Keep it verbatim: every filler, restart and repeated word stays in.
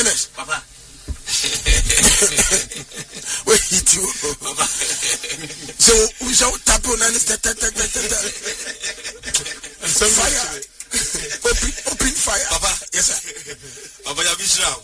Honest. Papa. Wait, hit you. Papa. So we shall tap on and start. Fire. Open, open fire. Papa. Yes, sir. Papa, you have